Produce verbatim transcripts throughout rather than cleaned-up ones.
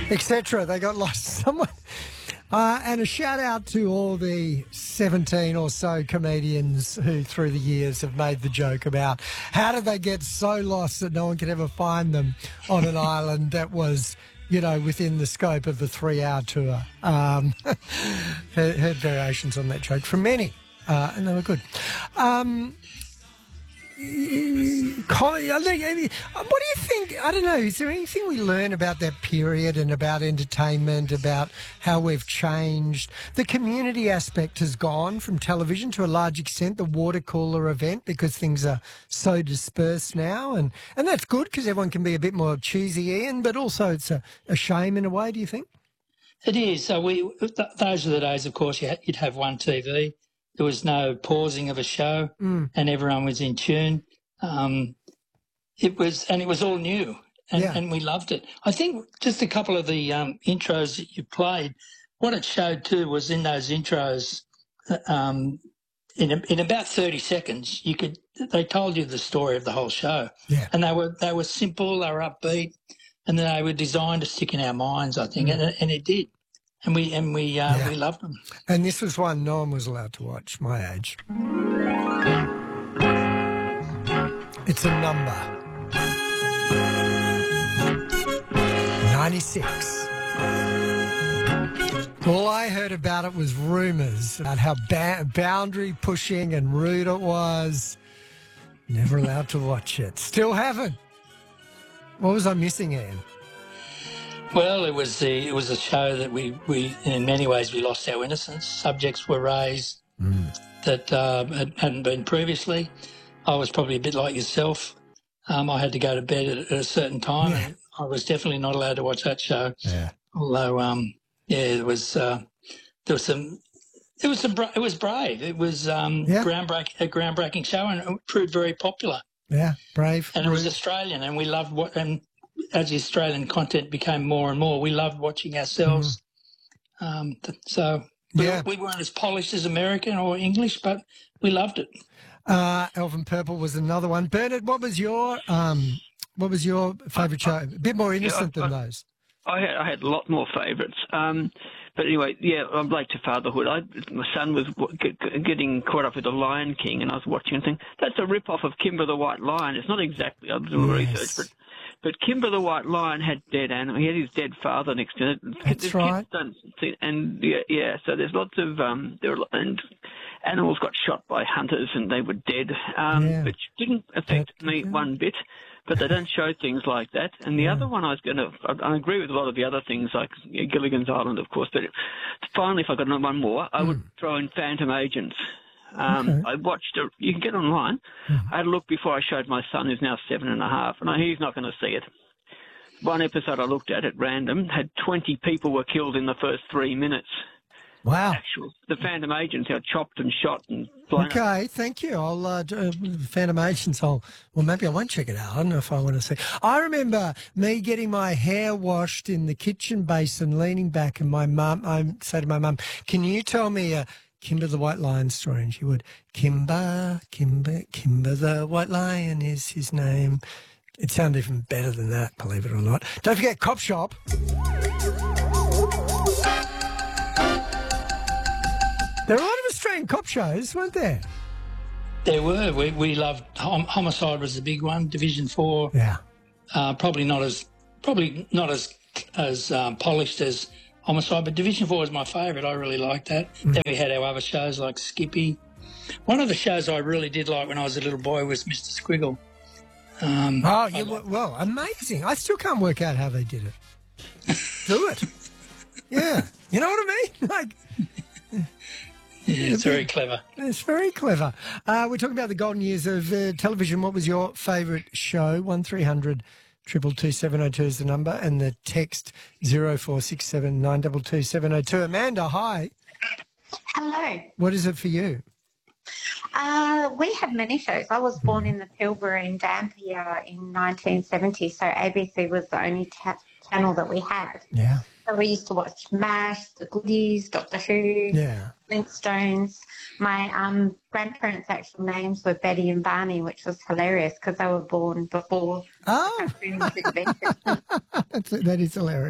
et cetera. They got lost somewhere. Uh, and a shout out to all the seventeen or so comedians who through the years have made the joke about how did they get so lost that no one could ever find them on an island that was, you know, within the scope of the three-hour tour. Um, heard, heard variations on that joke from many, uh, and they were good. Um, What do you think? I don't know. Is there anything we learn about that period and about entertainment, about how we've changed? The community aspect has gone from television to a large extent, the water cooler event, because things are so dispersed now. And, and that's good because everyone can be a bit more choosy, Ian, but also it's a, a shame in a way, do you think? It is. So we th- those are the days, of course, you had, you'd have one T V. There was no pausing of a show, mm. and everyone was in tune. Um, it was, and it was all new, and, yeah. and we loved it. I think just a couple of the um, intros that you played, what it showed too was in those intros, um, in a, in about thirty seconds, you could they told you the story of the whole show, yeah. and they were they were simple, they were upbeat, and they were designed to stick in our minds, I think, mm. and, and it did. And we and we uh, yeah. we loved them. And this was one no one was allowed to watch, my age. It's a number. ninety-six. All I heard about it was rumours about how ba- boundary pushing and rude it was. Never allowed to watch it. Still haven't. What was I missing, Ian? Well, it was the, it was a show that we, we in many ways we lost our innocence. Subjects were raised mm. that uh, had, hadn't been previously. I was probably a bit like yourself. Um, I had to go to bed at, at a certain time, yeah. and I was definitely not allowed to watch that show. Yeah. Although, um, yeah, it was uh, there was some. It was some. It was brave. It was um, yeah. groundbreak, a groundbreaking show, and it proved very popular. Yeah, brave. And rude. It was Australian, and we loved what and. As the Australian content became more and more, we loved watching ourselves. Mm. Um, so we, yeah. we weren't as polished as American or English, but we loved it. Uh, Elven Purple was another one. Bernard, what was your um, what was your favourite show? A bit more innocent yeah, I, than those. I had, I had a lot more favourites. Um, but anyway, yeah, I'm late to fatherhood. I, my son was get, getting caught up with The Lion King, and I was watching and thinking, that's a rip-off of Kimber the White Lion. It's not exactly, I was doing yes. research, but But Kimber the White Lion had dead animals. He had his dead father next to it. That's There's right. See, and yeah, yeah, so there's lots of um, there were, and animals got shot by hunters and they were dead, um, yeah. which didn't affect that, me yeah. one bit. But they don't show things like that. And the yeah. other one I was going to, I, I agree with a lot of the other things, like yeah, Gilligan's Island, of course. But finally, if I got one more, I mm. would throw in Phantom Agents. Um, okay. I watched it. You can get online. Mm. I had a look before I showed my son, who's now seven and a half, and I, he's not going to see it. One episode I looked at at random had twenty people were killed in the first three minutes. Wow. Actual, the Phantom Agents, how chopped and shot and blown Okay, up. thank you. I'll, uh, uh, Phantom Agents, I'll, well, maybe I won't check it out. I don't know if I want to see. I remember me getting my hair washed in the kitchen basin, leaning back, and my mum, I say to my mum, can you tell me a Kimber the White Lion story? And she would, Kimber, Kimber, Kimber the White Lion is his name. It sounded even better than that, believe it or not. Don't forget Cop Shop. There were a lot of Australian cop shows, weren't there? There were. We we loved Hom- Homicide was the big one. Division Four. Yeah. Uh, probably not as probably not as as um, polished as Homicide, but Division Four was my favourite. I really liked that. Mm. Then we had our other shows like Skippy. One of the shows I really did like when I was a little boy was Mister Squiggle. Um, oh, yeah, well, well, amazing. I still can't work out how they did it. Do it. Yeah. You know what I mean? Like. Yeah, it's very clever. It's very clever. Uh, we're talking about the golden years of uh, television. What was your favourite show? one three hundred two two two seven oh two is the number, and the text zero four six seven nine two two seven oh two. Amanda, hi. Hello. What is it for you? Uh, we had many shows. I was born in the Pilbara in Dampier in nineteen seventy, so A B C was the only ta- channel that we had. Yeah. So we used to watch MASH, The Goodies, Doctor Who, yeah. Flintstones. My um, grandparents' actual names were Betty and Barney, which was hilarious because they were born before oh. the cartoon was invented. That's, that is hilarious.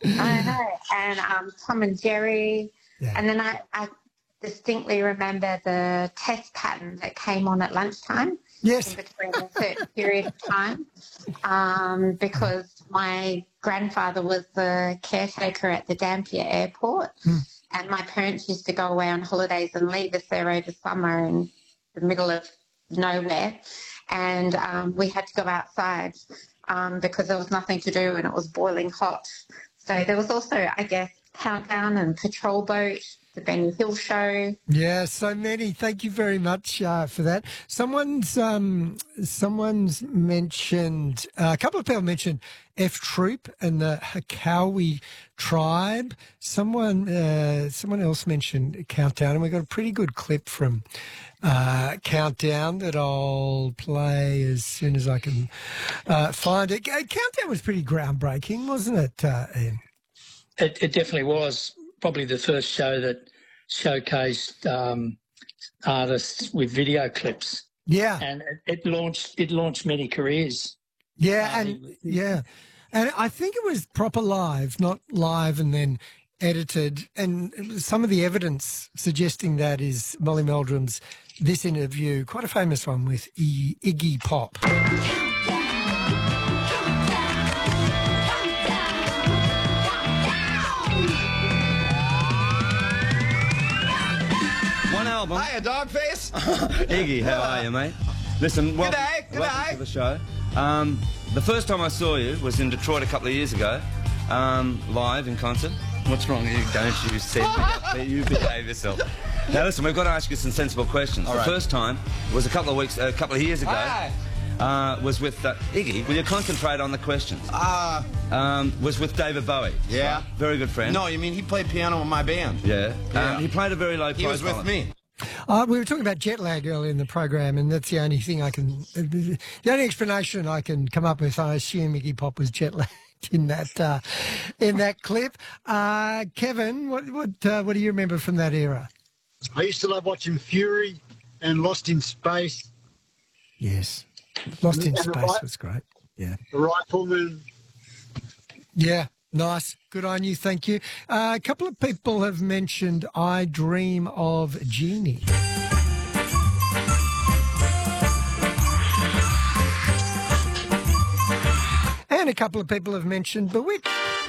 I know. And um, Tom and Jerry. Yeah. And then I, I distinctly remember the test pattern that came on at lunchtime. Yes. In between a certain period of time. Um, because my grandfather was the caretaker at the Dampier Airport. Mm. And my parents used to go away on holidays and leave us there over summer in the middle of nowhere. And um, we had to go outside um, because there was nothing to do and it was boiling hot. So there was also, I guess, Countdown and Patrol Boat, the Benny Hill Show. Yeah, so many. Thank you very much uh, for that. Someone's um, someone's mentioned, uh, a couple of people mentioned F Troop and the Hakawi tribe. Someone uh, someone else mentioned Countdown, and we got a pretty good clip from uh, Countdown that I'll play as soon as I can uh, find it. Countdown was pretty groundbreaking, wasn't it, uh, Ian? It, it definitely was probably the first show that showcased um, artists with video clips. Yeah, and it, it launched it launched many careers. Yeah, Uh, and it- yeah, and I think it was proper live, not live and then edited. And some of the evidence suggesting that is Molly Meldrum's this interview, quite a famous one with I- Iggy Pop. One album. Hiya, dog face. Iggy, how are you, mate? Listen, welcome, G'day, g'day. welcome to the show. Um, the first time I saw you was in Detroit a couple of years ago, um, live in concert. What's wrong? You don't you set me up. You behave yourself. Now listen, we've got to ask you some sensible questions. All the right. first time was a couple of weeks, a couple of years ago. Hi. Uh, was with uh, Iggy. Will you concentrate on the questions? Uh, Um, was with David Bowie. Yeah. Right? Very good friend. no, you mean he played piano in my band? Yeah. Yeah. Um, he played a very low He was profile. with me. Uh, we were talking about jet lag earlier in the program, and that's the only thing I can, the only explanation I can come up with. I assume Iggy Pop was jet lagged in that uh, in that clip. Uh, Kevin, what what uh, what do you remember from that era? I used to love watching Fury and Lost in Space, Yes, Lost in And the Space right- was great. Yeah, The Rifleman. yeah, nice, good on you, thank you. Uh, a couple of people have mentioned "I Dream of Jeannie." And a couple of people have mentioned "Bewitched."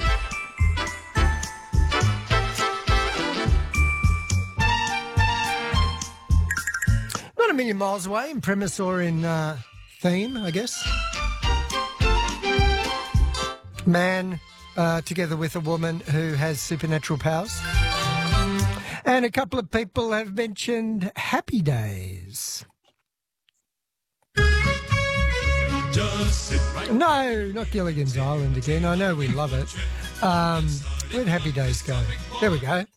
Not a million miles away in premise or in uh, theme, I guess. Man uh, together with a woman who has supernatural powers. And a couple of people have mentioned Happy Days. No, not Gilligan's Island again. I know we love it. Um, where'd Happy Days go? There we go.